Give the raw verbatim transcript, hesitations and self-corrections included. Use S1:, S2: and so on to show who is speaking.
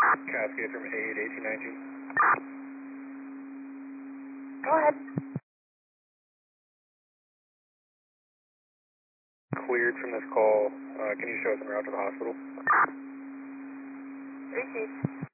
S1: Cascade from eight eighteen nineteen.
S2: Go ahead.
S1: Cleared from this call. Uh, can you show us en route to the hospital?
S2: Received.